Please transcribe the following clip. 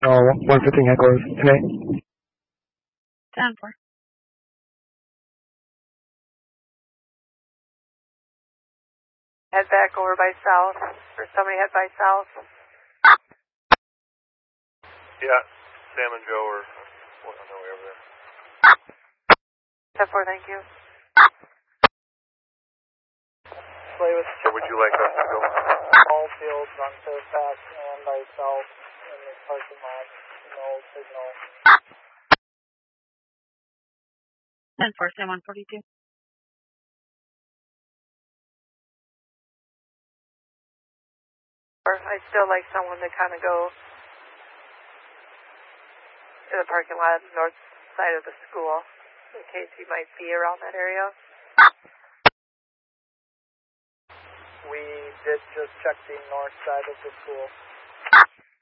115 headquarters. Today. 10-4. Head back over by south, or somebody head by south. Yeah, Sam and Joe are on their way over there. 10-4, thank you. Where would you like us to go? All fields on Fairfax and by south in the parking lot. No signal. 10-4, Sam 142. I'd still like someone to kind of go to the parking lot on the north side of the school in case he might be around that area. We did just check the north side of the school.